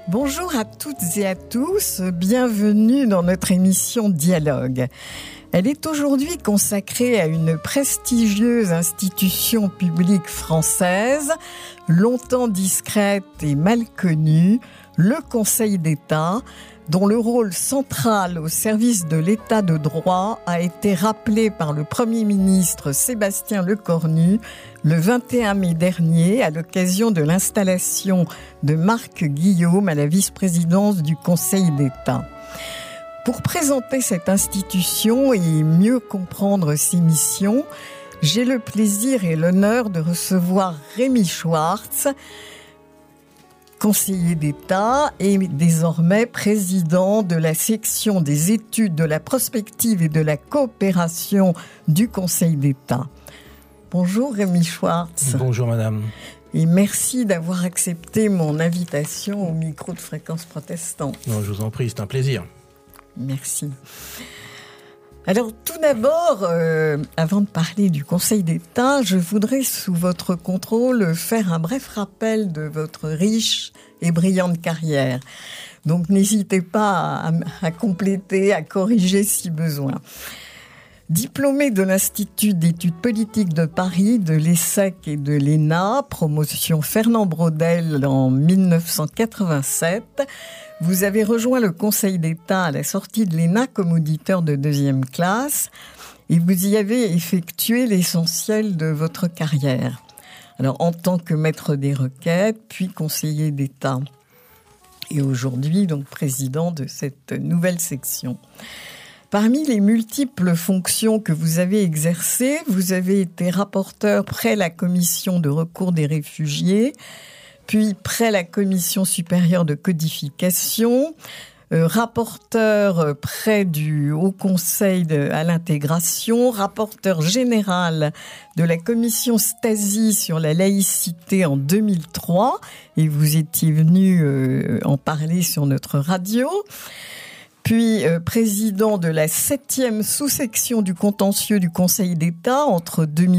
Bonjour à toutes et à tous, bienvenue dans notre émission Dialogue. Elle est aujourd'hui consacrée à une prestigieuse institution publique française, longtemps discrète et mal connue, le Conseil d'État, dont le rôle central au service de l'État de droit a été rappelé par le Premier ministre Sébastien Lecornu le 21 mai dernier à l'occasion de l'installation de Marc Guillaume à la vice-présidence du Conseil d'État. Pour présenter cette institution et mieux comprendre ses missions, j'ai le plaisir et l'honneur de recevoir Rémi Schwartz, conseiller d'État et désormais président de la section des études de la prospective et de la coopération du Conseil d'État. Bonjour Rémi Schwartz. Bonjour madame. Et merci d'avoir accepté mon invitation au micro de Fréquence Protestant. Non, je vous en prie, c'est un plaisir. Merci. Alors tout d'abord, avant de parler du Conseil d'État, je voudrais sous votre contrôle faire un bref rappel de votre riche et brillante carrière. Donc n'hésitez pas à compléter, à corriger si besoin. Diplômé de l'Institut d'études politiques de Paris, de l'ESSEC et de l'ENA, promotion Fernand Braudel en 1987, vous avez rejoint le Conseil d'État à la sortie de l'ENA comme auditeur de deuxième classe et vous y avez effectué l'essentiel de votre carrière. Alors, en tant que maître des requêtes, puis conseiller d'État. Et aujourd'hui, donc, président de cette nouvelle section. Parmi les multiples fonctions que vous avez exercées, vous avez été rapporteur près la commission de recours des réfugiés, puis près la commission supérieure de codification, rapporteur près du Haut Conseil à l'intégration, rapporteur général de la commission Stasi sur la laïcité en 2003, et vous étiez venu en parler sur notre radio. Puis président de la 7e sous-section du contentieux du Conseil d'État entre 2000